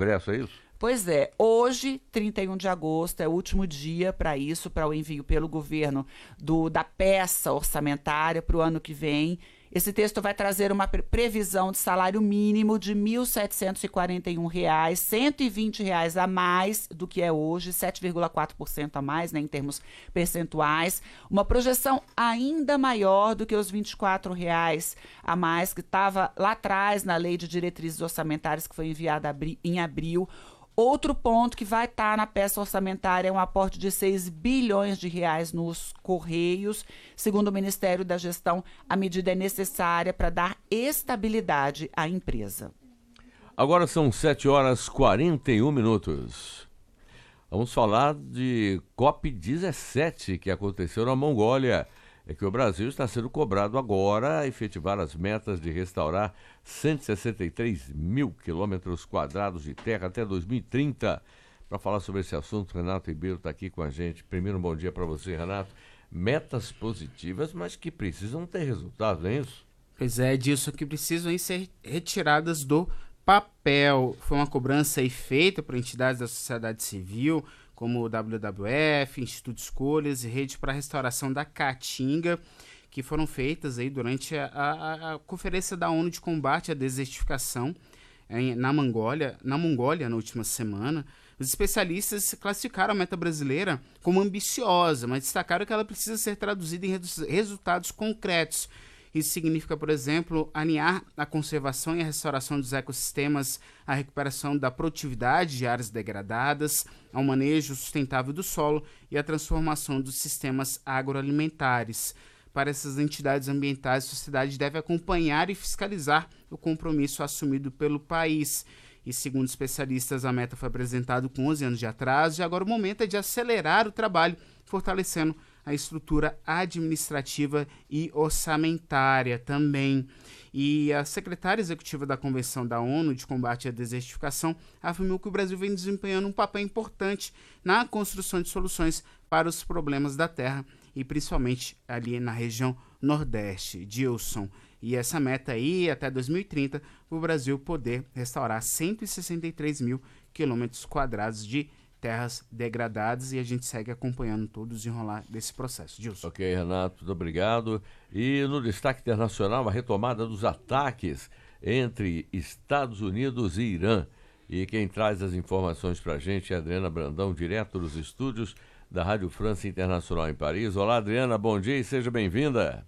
Congresso, é isso? Pois é, hoje, 31 de agosto, é o último dia para isso, para o envio pelo governo da peça orçamentária para o ano que vem. Esse texto vai trazer uma previsão de salário mínimo de R$ 1.741, R$ 120 a mais do que é hoje, 7,4% a mais, né, em termos percentuais. Uma projeção ainda maior do que os R$ 24 a mais que estava lá atrás na Lei de Diretrizes Orçamentárias, que foi enviada em abril. Outro ponto que vai estar na peça orçamentária é um aporte de R$ 6 bilhões nos Correios. Segundo o Ministério da Gestão, a medida é necessária para dar estabilidade à empresa. Agora são 7h41. Vamos falar de COP17, que aconteceu na Mongólia. É que o Brasil está sendo cobrado agora a efetivar as metas de restaurar 163 mil quilômetros quadrados de terra até 2030. Para falar sobre esse assunto, Renato Ribeiro está aqui com a gente. Primeiro, um bom dia para você, Renato. Metas positivas, mas que precisam ter resultados, não é isso? Pois é, disso que precisam ser retiradas do papel. Foi uma cobrança aí feita por entidades da sociedade civil, como o WWF, Instituto Escolhas e Rede para a Restauração da Caatinga, que foram feitas aí durante a Conferência da ONU de Combate à Desertificação na Mongólia na última semana. Os especialistas classificaram a meta brasileira como ambiciosa, mas destacaram que ela precisa ser traduzida em resultados concretos. Isso significa, por exemplo, alinhar a conservação e a restauração dos ecossistemas, a recuperação da produtividade de áreas degradadas, ao manejo sustentável do solo e a transformação dos sistemas agroalimentares. Para essas entidades ambientais, a sociedade deve acompanhar e fiscalizar o compromisso assumido pelo país. E, segundo especialistas, a meta foi apresentada com 11 anos de atraso e agora o momento é de acelerar o trabalho, fortalecendo a estrutura administrativa e orçamentária também. E a secretária executiva da Convenção da ONU de Combate à Desertificação afirmou que o Brasil vem desempenhando um papel importante na construção de soluções para os problemas da terra e principalmente ali na região Nordeste. Dilson, e essa meta aí, até 2030, o Brasil poder restaurar 163 mil quilômetros quadrados de terras degradadas, e a gente segue acompanhando todo o desenrolar desse processo. Dilson. Ok, Renato, muito obrigado. E no destaque internacional, a retomada dos ataques entre Estados Unidos e Irã. E quem traz as informações para a gente é a Adriana Brandão, direto dos estúdios da Rádio França Internacional em Paris. Olá, Adriana, bom dia e seja bem-vinda.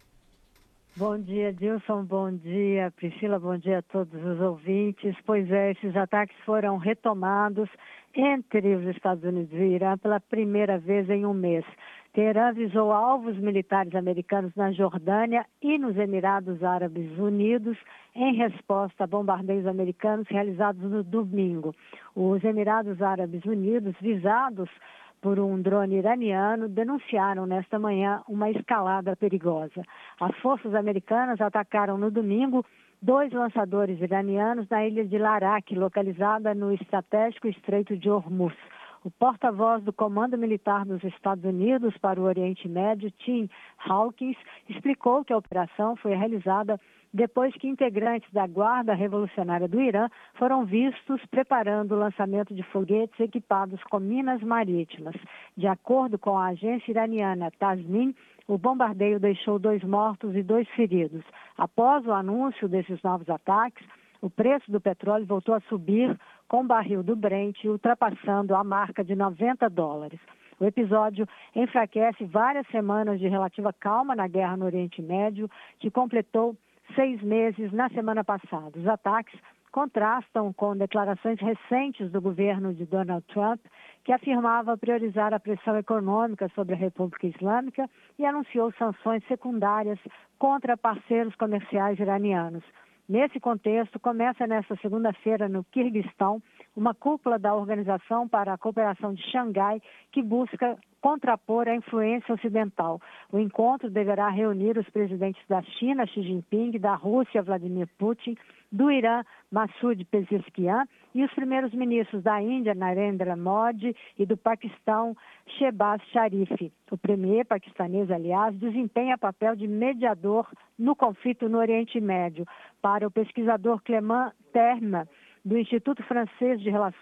Bom dia, Dilson, bom dia, Priscila, bom dia a todos os ouvintes. Pois é, esses ataques foram retomados entre os Estados Unidos e o Irã pela primeira vez em um mês. Teherã visou alvos militares americanos na Jordânia e nos Emirados Árabes Unidos em resposta a bombardeios americanos realizados no domingo. Os Emirados Árabes Unidos, visados por um drone iraniano, denunciaram nesta manhã uma escalada perigosa. As forças americanas atacaram no domingo 2 lançadores iranianos na ilha de Larak, localizada no estratégico Estreito de Hormuz. O porta-voz do Comando Militar dos Estados Unidos para o Oriente Médio, Tim Hawkins, explicou que a operação foi realizada depois que integrantes da Guarda Revolucionária do Irã foram vistos preparando o lançamento de foguetes equipados com minas marítimas. De acordo com a agência iraniana Tasnim, o bombardeio deixou 2 mortos e 2 feridos. Após o anúncio desses novos ataques, o preço do petróleo voltou a subir com o barril do Brent, ultrapassando a marca de $90. O episódio enfraquece várias semanas de relativa calma na guerra no Oriente Médio, que completou 6 meses na semana passada. Os ataques contrastam com declarações recentes do governo de Donald Trump, que afirmava priorizar a pressão econômica sobre a República Islâmica e anunciou sanções secundárias contra parceiros comerciais iranianos. Nesse contexto, começa nesta segunda-feira no Quirguistão uma cúpula da Organização para a Cooperação de Xangai que busca contrapor a influência ocidental. O encontro deverá reunir os presidentes da China, Xi Jinping, da Rússia, Vladimir Putin, do Irã, Massoud Pezeshkian, e os primeiros ministros da Índia, Narendra Modi, e do Paquistão, Shehbaz Sharif. O premier paquistanês, aliás, desempenha papel de mediador no conflito no Oriente Médio. Para o pesquisador Clément Terme, do Instituto Francês de Relações